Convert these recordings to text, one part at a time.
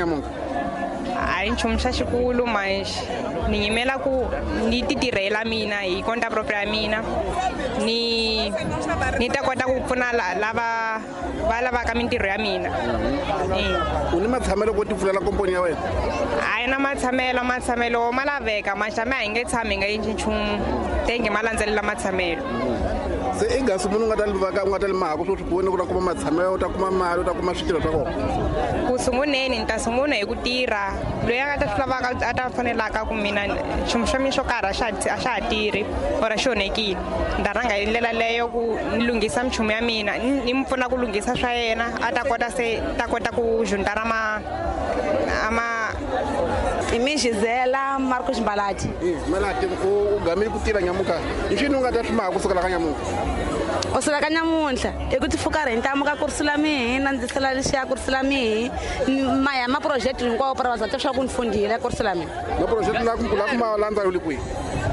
Ai nchumu xa xikulu manxi ni yimela ku ni ti tirhela mina hi konta propria mina ni ta kota ku pfuna lava va lavaka mintirho ya mina. U ni matshamelo ku ti pfulela komponi ya wena? A hi na matsamelo ma laveka maxame a hi nge tshami hi nga endli nchumu tenge ma landzelela matsamelo. Se i gasi munhu u nga ta limaha ku swipfuni ku ta kuma matsamelo, u ta kuma mali, u ta kuma switirho swa kona? Ku sunguleni ni ta sungula hi ku tirha, loyi a nga ta swi lavaka a ta fanelaka ku mina nchumu xa mina xo karhi a xa ha tirhi or xi onhekile, ni ta rhanga hi ndlela leyo ku ni lunghisa minchumu ya mina ni mi pfuna ku lunghisa swa yena a ta kota ku juntara Imi Gisela Marcos Mbalati. Malati u gamile ku tirha nyamuka. I xini u nga ta swimaha kusukela ka nyamuka? Kusukela ka namuntlha i ku ti pfuka rentamu ka kursi la mina ndzi sala lexiya kursi la mina maya maprojekti hinkwawo para vazati swa ku ni fundile kursi la mina. Maprojekti la ku ma landza yoli kwihi?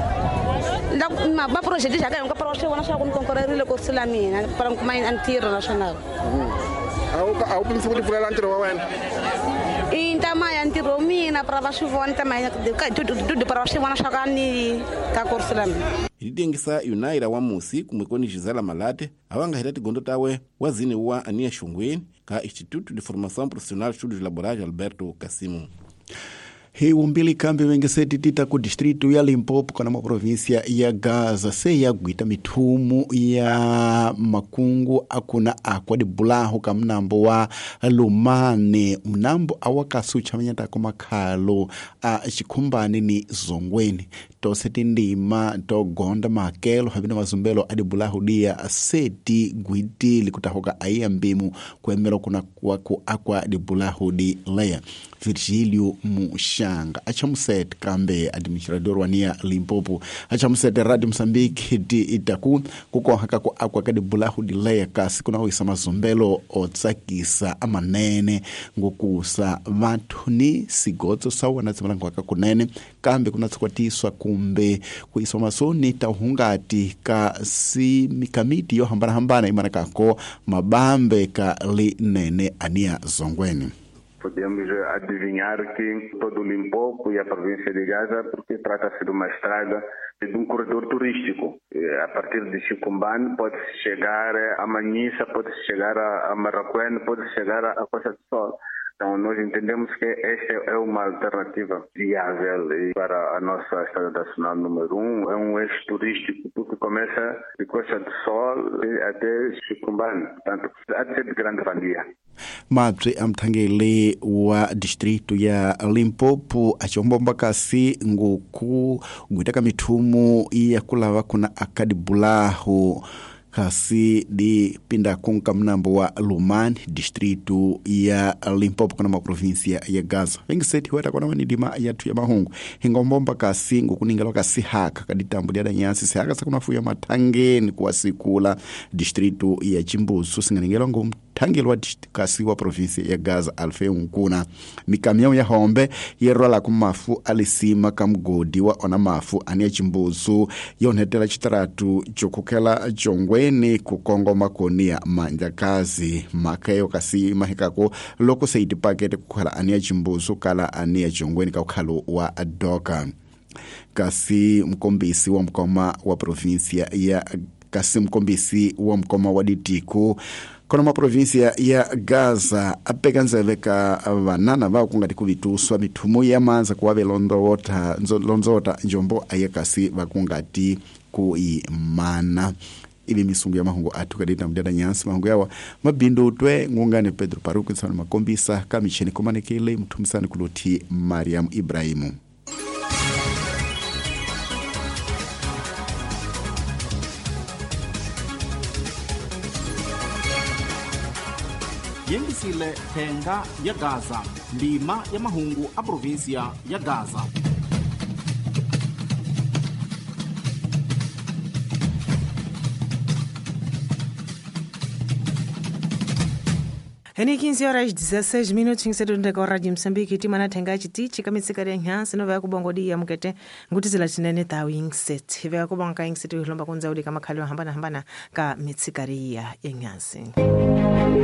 Maprojekti xaka hinkwawo para swi vona swa ku ni konkorerile kursi la mina para kuma ntirho na swona. A wu pimisi ku ti pfulela ntirho wa wena? Intama ya ntirho mina para va swi vona tama ya du para swi vona swa ka ni ka kursi la mina. Idengisa Yunaira wa Musi kumwekoni Gisela Malate awanga hita tigondo tawe wazini wa Ania Shungweni ka Instituto de Formação Profissional Estudos Laborais Alberto Cassimo. Hii umbili kambi wengeseti tita ku distritu ya Limpopo kana provinsia ya Gaza se ya gwita mitumu ya makungu akuna akwa di bulahu ka mnambo wa Lumane mnambo awakasucha manyata kwa makalo chikumbani ni Zongweni to seti ndima to gonda makelo habina mazumbelo adi bulahu dia seti gwidili kutahoka ayambimu kwemelo kuna waku akwa di bulahu di leya Virgilio Mushanga achamuset kambe administrador wania Limpopo achamuset Radio Mozambique di itaku kuko haka ku akwa kadi bulahu di leya kasi kuna wisa mazumbelo otsakisa amanene ngokusa vantu ni sigoto sawa na tsimala ngwaka kunene kambe kuna tsikwatiswa kumbe kuisa masoni tahungati ka si mikamiti yo hambana imana kako mabambe ka li nene Ania Zongweni. Podemos adivinhar que todo o Limpopo e a província de Gaza, porque trata-se de uma estrada, de um corredor turístico. A partir de Chicombane pode-se chegar a Manhissa, pode-se chegar a Maracuene, pode-se chegar a Costa do Sol. Então, nós entendemos que esta é uma alternativa viável para a nossa estrada nacional número 1. É um eixo turístico que começa de Costa do Sol até Chicombane. Portanto, há de ser de grande valia. Madre amthangele wa distritu ya Limpopo achombomba kasi ngoku gwitaka mitumu ya kulava kuna akadibulahu kasi di pinda kunka mnambo wa Lumane distritu ya Limpopo kuna maprovinsia ya Gaza. Wengi seti hueta kuna manidima ya tuya mahungu. Hingombomba kasi ngukuningalo kasi haka kaditambu diada nyansi se haka sakuna fuya matangeni kwa sikula distritu ya Chimbuzu singaningelo ngumtangelo wa kasi wa provinsia ya Gaza alfe unkuna. Mikamyao ya hombe yerola kumafu alisima kamgodi wa ona mafu Ania Chimbuzu yonhetela chitaratu chokukela jongwe ni kukongo makonia manjakazi makayo kasi mahikako loko seiti pakete kukhala Ania Chimbuzu kala Ania Jongweni kaukhalo wa Adoka kasi mkombisi wa mkoma wa provinsia ya kasi mkombisi wa mkoma wa Ditiku kono maprovinsia ya Gaza apekanzeveka vanana vao kungati kuvituswa mitumu ya manza kuwave lonzota njombo ayakasi vakungati kuimana. Ili misungu ya mahungu atukadita mdada nyansi mahungu yawa mabindu utwe ngungane Pedro Paruku nsana makombisa kamicheni kumanekele mtumisani kuluti Mariam Ibrahimu. Yengisile tenga ya Gaza ndima ya mahungu a provinsia ya Gaza. Heni 15:16 ngsedondeka Radio Mozambique timana tenga chitichi kamitsikari nyansi no vaya kubongodi ya mukete ngutizila chinene tawing set vaya kubonga ingset hilomba kunza uli kama khali hambana ka mitsikari ya nyansi.